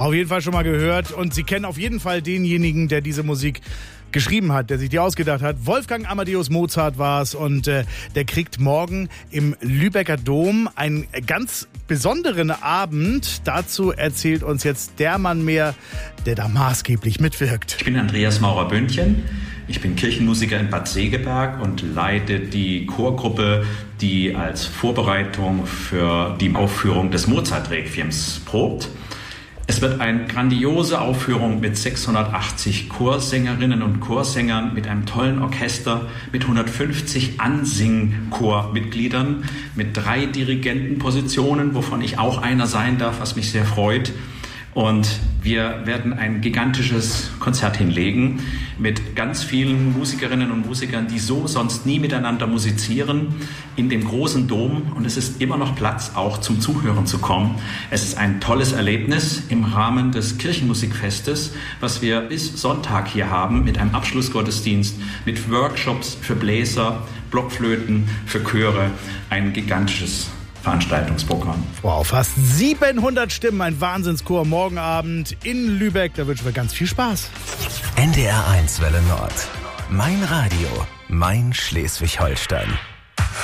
Auf jeden Fall schon mal gehört. Und Sie kennen auf jeden Fall denjenigen, der diese Musik geschrieben hat, der sich die ausgedacht hat. Wolfgang Amadeus Mozart war es und der kriegt morgen im Lübecker Dom einen ganz besonderen Abend. Dazu erzählt uns jetzt der Mann mehr, der da maßgeblich mitwirkt. Ich bin Andreas Maurer-Böhnchen. Ich bin Kirchenmusiker in Bad Segeberg und leite die Chorgruppe, die als Vorbereitung für die Aufführung des Mozart-Requiems probt. Es wird eine grandiose Aufführung mit 680 Chorsängerinnen und Chorsängern, mit einem tollen Orchester, mit 150 Ansing-Chormitgliedern, mit 3 Dirigentenpositionen, wovon ich auch einer sein darf, was mich sehr freut. Und wir werden ein gigantisches Konzert hinlegen mit ganz vielen Musikerinnen und Musikern, die so sonst nie miteinander musizieren, in dem großen Dom. Und es ist immer noch Platz, auch zum Zuhören zu kommen. Es ist ein tolles Erlebnis im Rahmen des Kirchenmusikfestes, was wir bis Sonntag hier haben, mit einem Abschlussgottesdienst, mit Workshops für Bläser, Blockflöten, für Chöre, ein gigantisches Veranstaltungsprogramm. Wow, fast 700 Stimmen, ein Wahnsinnschor morgen Abend in Lübeck. Da wünschen wir ganz viel Spaß. NDR 1 Welle Nord. Mein Radio, mein Schleswig-Holstein.